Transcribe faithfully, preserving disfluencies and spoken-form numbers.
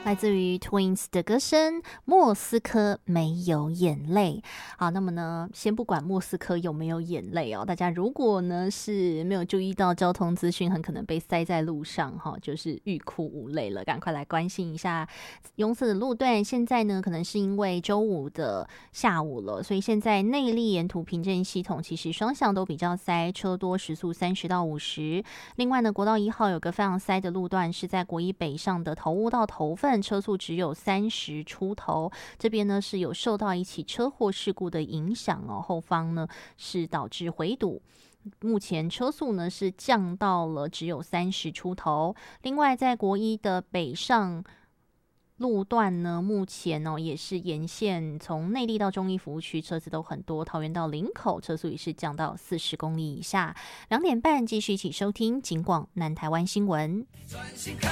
来自于 Twins 的歌声，莫斯科没有眼泪。好，那么呢，先不管莫斯科有没有眼泪哦，大家如果呢是没有注意到交通资讯，很可能被塞在路上哈、哦，就是欲哭无泪了，赶快来关心一下拥塞的路段。现在呢，可能是因为周五的下午了，所以现在内壢沿途平镇系统其实双向都比较塞，车多时速三十到五十。另外呢，国道一号有个非常塞的路段是在国一北上的头屋到头份，车速只有三十出头，这边呢是有受到一起车祸事故的影响哦，后方呢是导致回堵。目前车速呢是降到了只有三十出头。另外在国一的北上路段呢，目前哦也是沿线从内壢到中坜服务区车子都很多，桃园到林口车速也是降到四十公里以下。两点半继续一起收听警广南台湾新闻。